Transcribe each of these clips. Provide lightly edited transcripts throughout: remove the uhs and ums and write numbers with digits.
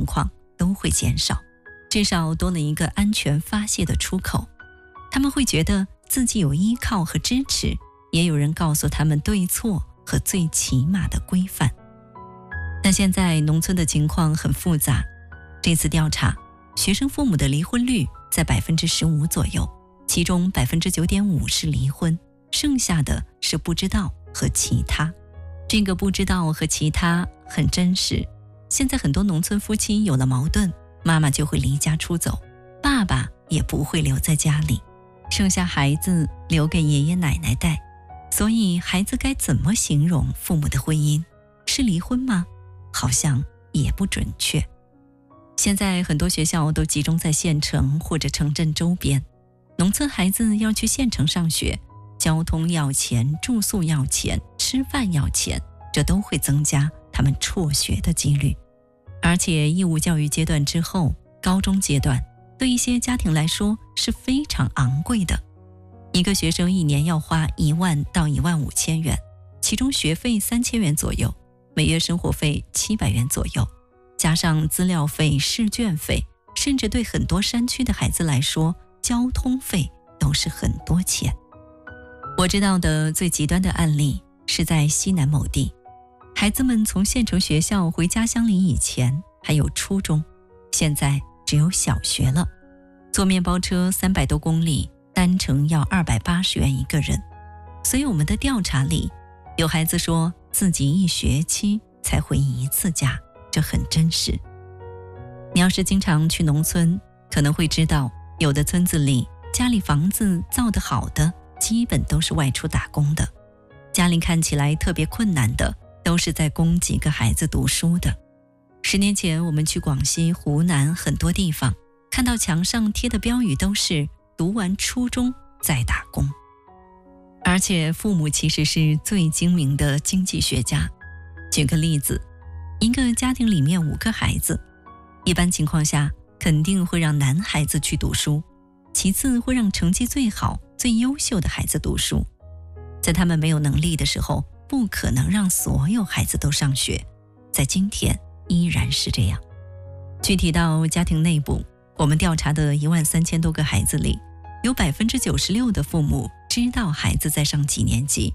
况都会减少，至少多了一个安全发泄的出口。他们会觉得自己有依靠和支持，也有人告诉他们对错和最起码的规范。但现在农村的情况很复杂，这次调查，学生父母的离婚率在 15% 左右，其中 9.5% 是离婚，剩下的是不知道和其他。这个不知道和其他很真实。现在很多农村夫妻有了矛盾，妈妈就会离家出走，爸爸也不会留在家里，剩下孩子留给爷爷奶奶带。所以孩子该怎么形容父母的婚姻？是离婚吗？好像也不准确。现在很多学校都集中在县城或者城镇周边，农村孩子要去县城上学，交通要钱，住宿要钱，吃饭要钱，这都会增加他们辍学的几率。而且义务教育阶段之后，高中阶段对一些家庭来说是非常昂贵的，一个学生一年要花1万到15000元，其中学费3000元左右，每月生活费700元左右，加上资料费、试卷费，甚至对很多山区的孩子来说，交通费都是很多钱。我知道的最极端的案例是在西南某地，孩子们从县城学校回家乡里以前还有初中，现在只有小学了。坐面包车300多公里，单程要280元一个人。所以我们的调查里，有孩子说自己1学期才回1次家，这很真实。你要是经常去农村，可能会知道，有的村子里家里房子造得好的，基本都是外出打工的，家里看起来特别困难的，都是在供几个孩子读书的。10年前我们去广西、湖南很多地方，看到墙上贴的标语都是读完初中再打工。而且父母其实是最精明的经济学家。举个例子，一个家庭里面5个孩子，一般情况下肯定会让男孩子去读书，其次会让成绩最好、最优秀的孩子读书。在他们没有能力的时候，不可能让所有孩子都上学，在今天依然是这样。具体到家庭内部，我们调查的13000多个孩子里，有 96% 的父母知道孩子在上几年级，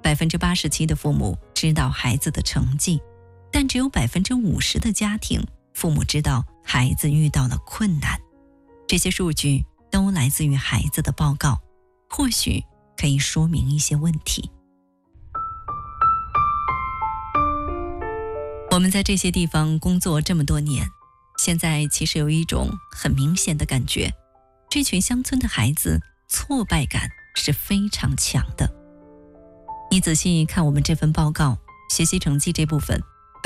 87% 的父母知道孩子的成绩，但只有 50% 的家庭父母知道孩子遇到了困难。这些数据都来自于孩子的报告，或许可以说明一些问题。我们在这些地方工作这么多年，现在其实有一种很明显的感觉，这群乡村的孩子挫败感是非常强的。你仔细看我们这份报告，学习成绩这部分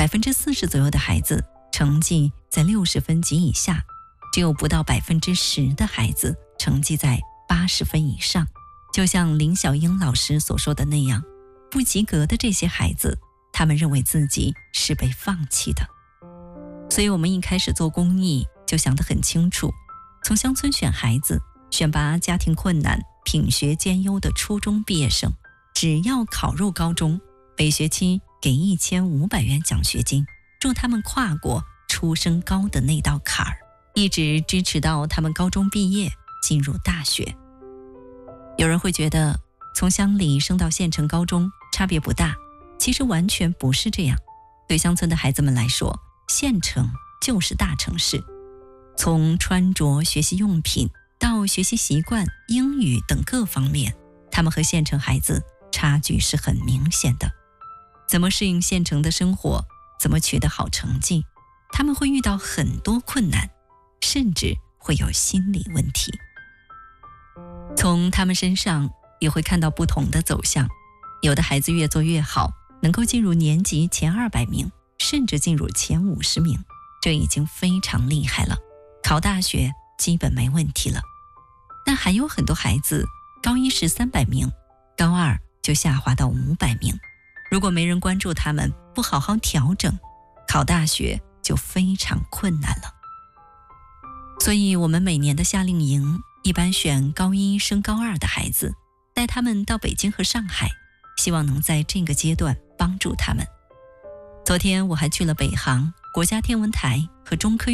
40% 左右的孩子成绩在60分及以下，只有不到 10% 的孩子成绩在80分以上。就像林小英老师所说的那样，不及格的这些孩子，他们认为自己是被放弃的。所以我们一开始做公益就想得很清楚，从乡村选孩子，选拔家庭困难、品学兼优的初中毕业生，只要考入高中，每学期给1500元奖学金，助他们跨过初升高的那道坎儿，一直支持到他们高中毕业，进入大学。有人会觉得从乡里升到县城高中差别不大，其实完全不是这样。对乡村的孩子们来说，县城就是大城市，从穿着、学习用品到学习习惯、英语等各方面，他们和县城孩子差距是很明显的。怎么适应县城的生活，怎么取得好成绩，他们会遇到很多困难，甚至会有心理问题。从他们身上也会看到不同的走向，有的孩子越做越好，能够进入年级前200名，甚至进入前50名，这已经非常厉害了，考大学基本没问题了。但还有很多孩子，高一是300名，高2就下滑到500名，如果没人关注他们，不好好调整，考大学就非常困难了。所以我们每年的夏令营一般选高1升高2的孩子，带他们到北京和上海，希望能在这个阶段帮助他们。昨天我还去了北航、国家天文台和中科